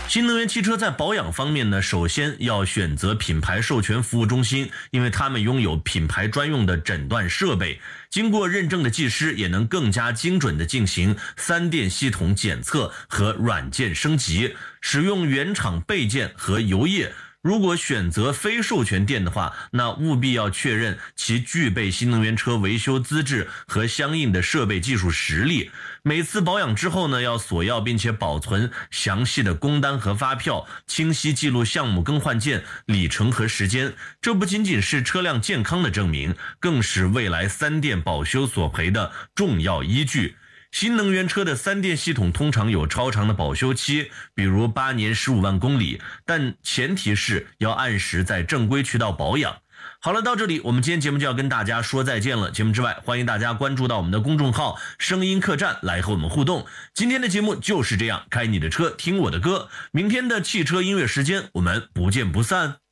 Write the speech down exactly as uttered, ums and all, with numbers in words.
新能源汽车在保养方面呢，首先要选择品牌授权服务中心，因为他们拥有品牌专用的诊断设备，经过认证的技师也能更加精准地进行三电系统检测和软件升级，使用原厂备件和油液。如果选择非授权店的话，那务必要确认其具备新能源车维修资质和相应的设备技术实力。每次保养之后呢，要索要并且保存详细的工单和发票，清晰记录项目更换件、里程和时间。这不仅仅是车辆健康的证明，更是未来三电保修索赔的重要依据。新能源车的三电系统通常有超长的保修期，比如八年十五万公里，但前提是要按时在正规渠道保养。好了，到这里我们今天节目就要跟大家说再见了。节目之外，欢迎大家关注到我们的公众号声音客栈来和我们互动。今天的节目就是这样，开你的车听我的歌，明天的汽车音乐时间我们不见不散。